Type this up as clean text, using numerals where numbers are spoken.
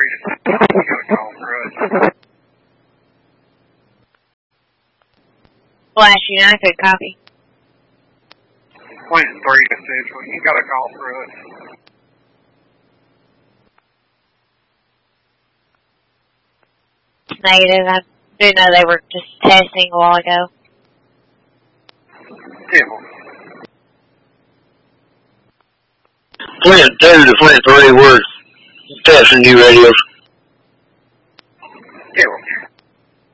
3 to 6, you got a call for us. Flash United, copy. Flint 3 to 6, you got a call for us. Negative. I do know they were just testing a while ago. Temple. Flint 2 to Flint 3, we're testing new radios.